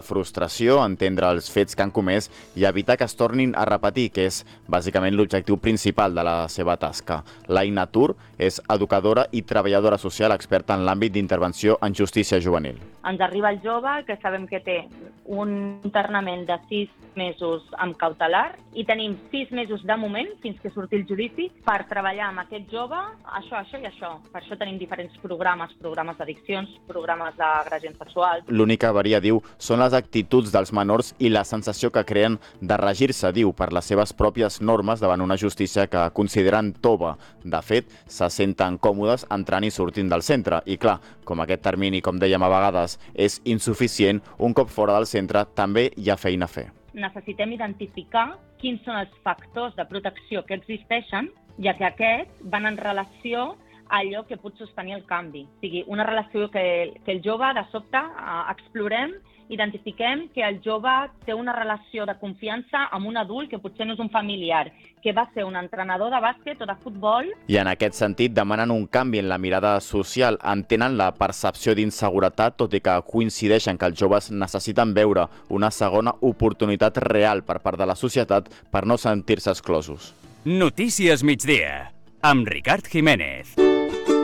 frustració, entendre els fets que han comès i evitar que es tornin a repetir, que és bàsicament l'objectiu principal de la seva tasca. L'Aina Tur és educadora i treballadora social experta en l'àmbit d'intervenció en justícia juvenil. Ens arriba el jove que sabem que té un internament de 6 mesos amb cautelar i tenim 6 mesos de moment, fins que surti el judici, per treballar amb aquest jove això i això. Per això tenim diferents programes d'addiccions, programes d'agressions sexuals. L'únic que varia, diu, són les actituds dels menors i la sensació que creen de regir-se, diu, per les seves pròpies normes davant una justícia que consideren tova. De fet, se senten còmodes entrant i sortint del centre. I clar, com aquest termini, com dèiem a vegades, és insuficient, un cop fora del centre també hi ha feina a fer. Necessitem identificar quins són els factors de protecció que existeixen, ja que aquests van en relació a allò que pot sostenir el canvi. O sigui, una relació que el jove, de sobte, explorem, identifiquem que el jove té una relació de confiança amb un adult que potser no és un familiar, que va ser un entrenador de bàsquet o de futbol. I en aquest sentit demanen un canvi en la mirada social, entenen la percepció d'inseguretat, tot i que coincideixen que els joves necessiten veure una segona oportunitat real per part de la societat per no sentir-se exclosos. Notícies migdia, amb Ricard Jiménez.